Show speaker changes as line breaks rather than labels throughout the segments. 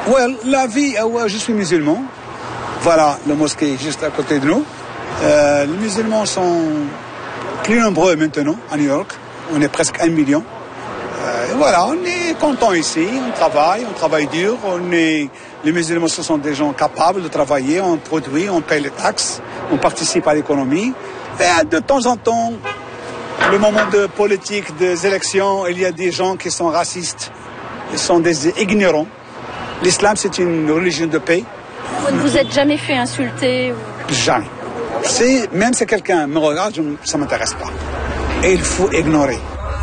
Well, la vie, je suis musulman. Voilà, la mosquée est juste à côté de nous. Les musulmans sont plus nombreux maintenant à New York. On est presque 1 million. Voilà, on est content ici, on travaille dur. Les musulmans, ce sont des gens capables de travailler, on produit, on paye les taxes, on participe à l'économie. Et de temps en temps, le moment de politique, des élections, il y a des gens qui sont racistes. Ils sont des ignorants. L'islam, c'est une religion de paix.
Vous ne vous êtes jamais fait insulter?
Jamais. Même si quelqu'un me regarde, ça ne m'intéresse pas. Et il faut ignorer.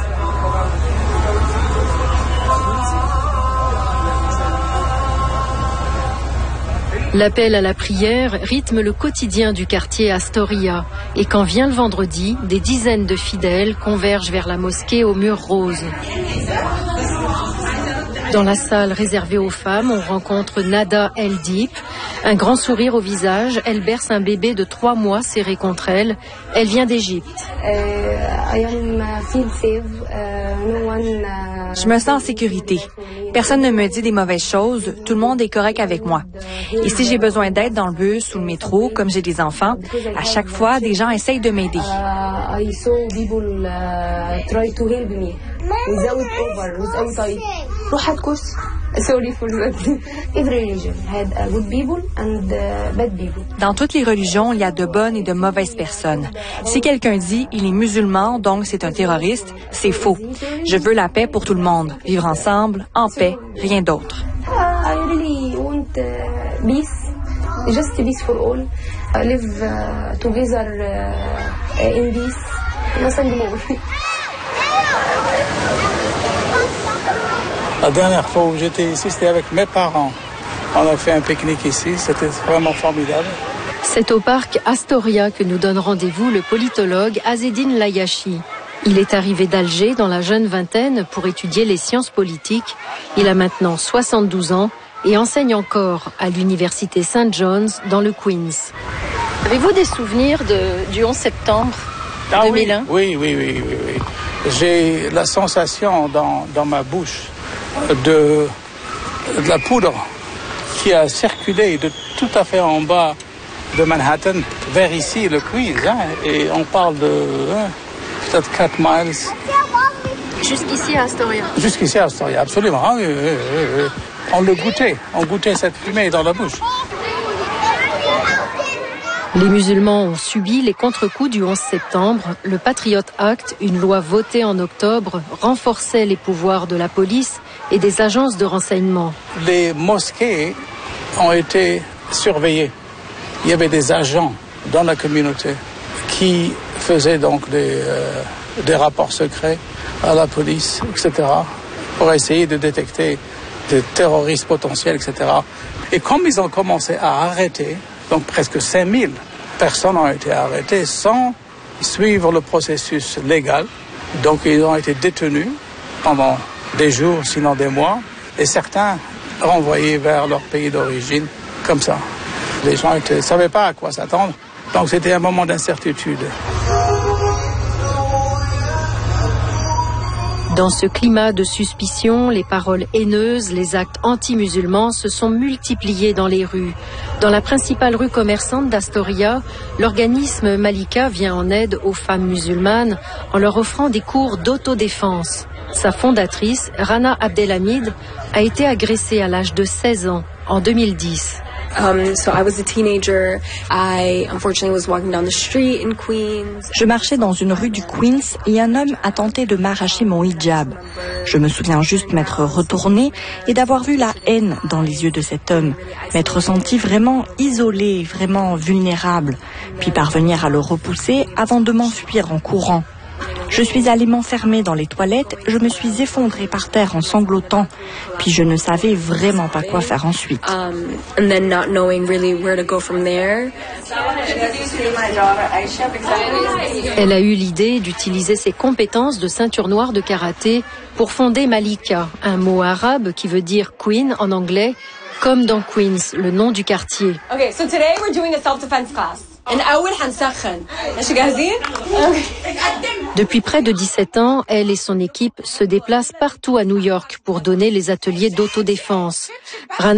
L'appel à la prière rythme le quotidien du quartier Astoria. Et quand vient le vendredi, des dizaines de fidèles convergent vers la mosquée aux murs roses. Dans la salle réservée aux femmes, on rencontre Nada El Deep. Un grand sourire au visage, elle berce un bébé de 3 mois serré contre elle. Elle vient d'Égypte.
Je me sens en sécurité. Personne ne me dit des mauvaises choses. Tout le monde est correct avec moi. Et si j'ai besoin d'aide dans le bus ou le métro, comme j'ai des enfants, à chaque fois, des gens essayent de m'aider. Dans toutes les religions, il y a de bonnes et de mauvaises personnes. Si quelqu'un dit « il est musulman, donc c'est un terroriste », c'est faux. Je veux la paix pour tout le monde. Vivre ensemble, en paix, rien d'autre.
Just peace for all. Live together in peace. Nothing more.
La dernière fois où j'étais ici, c'était avec mes parents. On a fait un pique-nique ici, c'était vraiment formidable.
C'est au parc Astoria que nous donne rendez-vous le politologue Azzedine Layachi. Il est arrivé d'Alger dans la jeune vingtaine pour étudier les sciences politiques. Il a maintenant 72 ans et enseigne encore à l'université St. John's dans le Queens.
Avez-vous des souvenirs du 11 septembre 2001?
Oui. J'ai la sensation dans ma bouche de la poudre qui a circulé de tout à fait en bas de Manhattan vers ici, le Queens. Et on parle de peut-être 4 miles.
Jusqu'ici à Astoria?
Jusqu'ici à Astoria, absolument. Oui. On goûtait cette fumée dans la bouche.
Les musulmans ont subi les contre-coups du 11 septembre. Le Patriot Act, une loi votée en octobre, renforçait les pouvoirs de la police et des agences de renseignement.
Les mosquées ont été surveillées. Il y avait des agents dans la communauté qui faisaient donc des rapports secrets à la police, etc., pour essayer de détecter des terroristes potentiels, etc. Et comme ils ont commencé à arrêter, donc presque 5000 personnes ont été arrêtées sans suivre le processus légal. Donc ils ont été détenus pendant des jours, sinon des mois, et certains renvoyés vers leur pays d'origine, comme ça. Les gens ne savaient pas à quoi s'attendre, donc c'était un moment d'incertitude.
Dans ce climat de suspicion, les paroles haineuses, les actes anti-musulmans se sont multipliés dans les rues. Dans la principale rue commerçante d'Astoria, l'organisme Malika vient en aide aux femmes musulmanes en leur offrant des cours d'autodéfense. Sa fondatrice, Rana Abdelhamid, a été agressée à l'âge de 16 ans, en 2010.
Je marchais dans une rue du Queens et un homme a tenté de m'arracher mon hijab. Je me souviens juste m'être retournée et d'avoir vu la haine dans les yeux de cet homme, m'être sentie vraiment isolée, vraiment vulnérable, puis parvenir à le repousser avant de m'enfuir en courant. Je suis allée m'enfermer dans les toilettes, je me suis effondrée par terre en sanglotant, puis je ne savais vraiment pas quoi faire ensuite.
Elle a eu l'idée d'utiliser ses compétences de ceinture noire de karaté pour fonder Malika, un mot arabe qui veut dire Queen en anglais, comme dans Queens, le nom du quartier.
Okay, so today we're doing a self-defense class.
Depuis près de 17 ans, elle et son équipe se déplacent partout à New York pour donner les ateliers d'autodéfense.